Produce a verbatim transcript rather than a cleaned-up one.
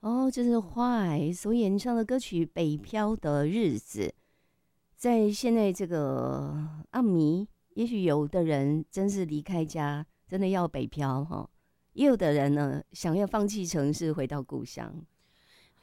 哦，这是花癌所演唱的歌曲《北漂的日子》。在现在这个暗迷，也许有的人真是离开家，真的要北漂哈；也有的人呢，想要放弃城市，回到故乡。